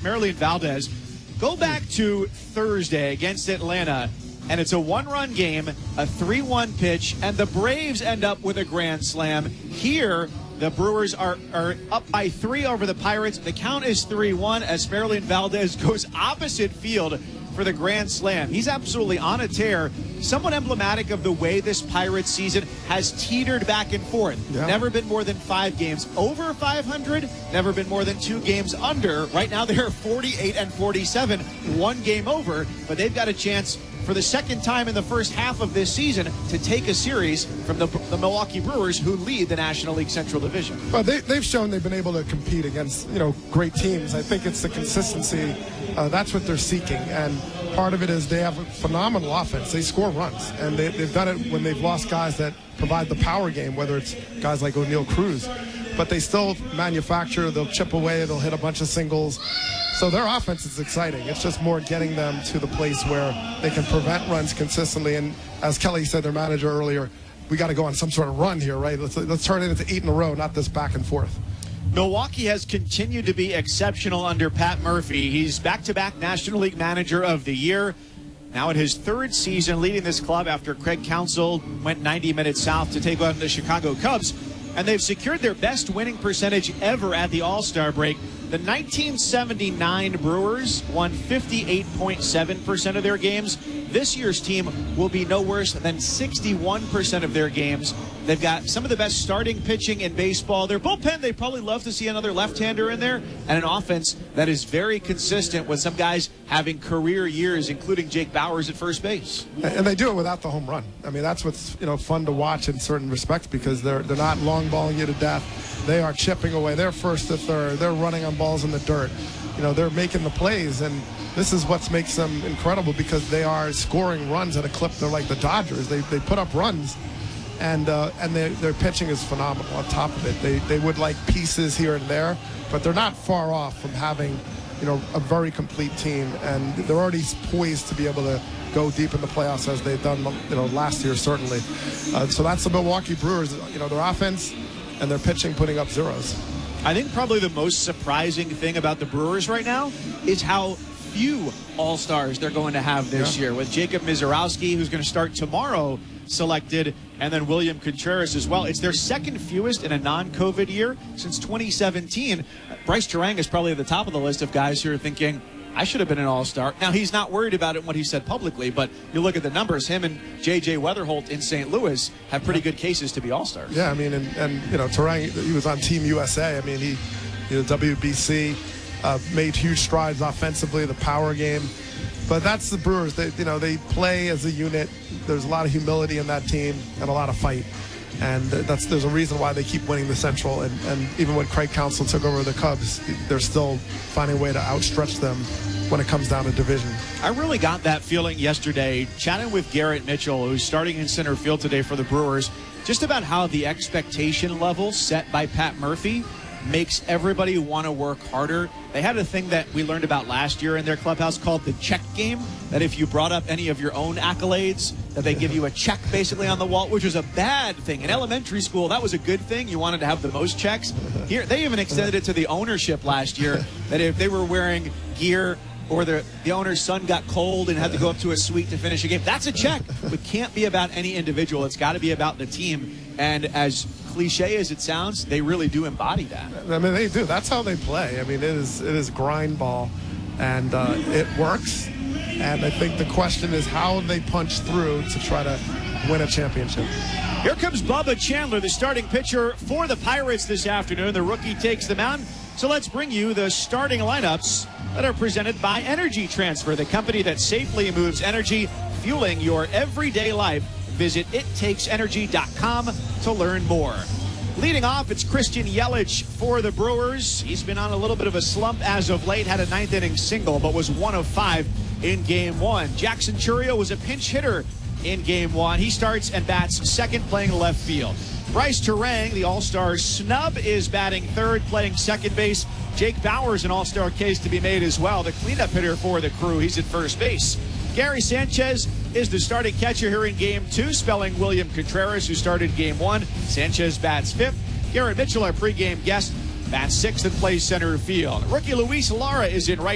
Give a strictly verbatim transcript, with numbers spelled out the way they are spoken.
Esmeralda Valdez. Go back to Thursday against Atlanta, and it's a one-run game, a three one pitch, and the Braves end up with a grand slam. Here, the Brewers are, are up by three over the Pirates. The count is three one. Esmeralda Valdez goes opposite field for the grand slam. He's absolutely on a tear. Somewhat emblematic of the way this Pirates season has teetered back and forth. Yeah. Never been more than five games over five hundred. Never been more than two games under. Right now they're forty-eight and forty-seven, one game over. But they've got a chance for the second time in the first half of this season to take a series from the, the Milwaukee Brewers, who lead the National League Central Division. Well, they, they've shown they've been able to compete against, you know, great teams. I think it's the consistency. Uh, that's what they're seeking. And part of it is they have a phenomenal offense. They score runs. And they, they've done it when they've lost guys that provide the power game, whether it's guys like O'Neal Cruz. But they still manufacture. They'll chip away. They'll hit a bunch of singles. So their offense is exciting. It's just more getting them to the place where they can prevent runs consistently. And as Kelly said, their manager earlier, we got to go on some sort of run here, right? Let's, let's turn it into eight in a row, not this back and forth. Milwaukee has continued to be exceptional under Pat Murphy. He's back-to-back National League Manager of the Year. Now in his third season leading this club after Craig Counsell went ninety minutes south to take on the Chicago Cubs. And they've secured their best winning percentage ever at the All-Star break. The nineteen seventy-nine Brewers won fifty-eight point seven percent of their games. This year's team will be no worse than sixty-one percent of their games. They've got some of the best starting pitching in baseball. Their bullpen, they probably love to see another left-hander in there, and an offense that is very consistent with some guys having career years, including Jake Bauers at first base. And they do it without the home run. I mean, that's what's, you know, fun to watch in certain respects, because they're they're not long balling you to death. They are chipping away. They're first to third. They're running on balls in the dirt. You know, they're making the plays, and this is what makes them incredible, because they are scoring runs at a clip. They're like the Dodgers. They they put up runs, and uh, and they, their pitching is phenomenal on top of it. They they would like pieces here and there, but they're not far off from having, you know, a very complete team, and they're already poised to be able to go deep in the playoffs as they've done, you know, last year certainly. Uh, so that's the Milwaukee Brewers. You know, their offense and their pitching putting up zeros. I think probably the most surprising thing about the Brewers right now is how few All-Stars they're going to have this yeah. year, with Jacob Misiorowski, who's going to start tomorrow, selected, and then William Contreras as well. It's their second fewest in a non-COVID year since twenty seventeen. Bryce Terang is probably at the top of the list of guys who are thinking, I should have been an All-Star. Now, he's not worried about it, what he said publicly, but you look at the numbers. Him and J J Weatherholt in Saint Louis have pretty good cases to be All-Stars. Yeah, I mean, and, and you know, Terang, he was on Team U S A. I mean, he, you know, W B C, uh, made huge strides offensively, the power game. But that's the Brewers. They, you know, they play as a unit. There's a lot of humility in that team and a lot of fight. And that's there's a reason why they keep winning the Central. And, and even when Craig Counsell took over the Cubs, they're still finding a way to outstretch them when it comes down to division. I really got that feeling yesterday, chatting with Garrett Mitchell, who's starting in center field today for the Brewers, just about how the expectation level set by Pat Murphy makes everybody want to work harder. They had a thing that we learned about last year in their clubhouse called the check game, that if you brought up any of your own accolades, that they give you a check basically on the wall, which was a bad thing. In elementary school, that was a good thing. You wanted to have the most checks. Here, they even extended it to the ownership last year, that if they were wearing gear or the, the owner's son got cold and had to go up to a suite to finish a game, that's a check. It can't be about any individual. It's got to be about the team. And as cliche as it sounds, they really do embody that. I mean, they do. That's how they play. I mean, it is it is grind ball, and uh, it works. And I think the question is how they punch through to try to win a championship. Here comes Bubba Chandler, the starting pitcher for the Pirates this afternoon. The rookie takes the mound. So let's bring you the starting lineups that are presented by Energy Transfer, the company that safely moves energy, fueling your everyday life. Visit it takes energy dot com to learn more. Leading off, it's Christian Yelich for the Brewers. He's been on a little bit of a slump as of late, had a ninth inning single, but was one of five in game one. Jackson Chourio was a pinch hitter in game one. He starts and bats second, playing left field. Bryce Terang, the All-Star snub, is batting third, playing second base. Jake Bauers, an All-Star case to be made as well, the cleanup hitter for the Crew. He's at first base. Gary Sanchez is the starting catcher here in game two, spelling William Contreras, who started game one. Sanchez bats fifth. Garrett Mitchell, our pregame guest, bats sixth and plays center field. Rookie Luis Lara is in right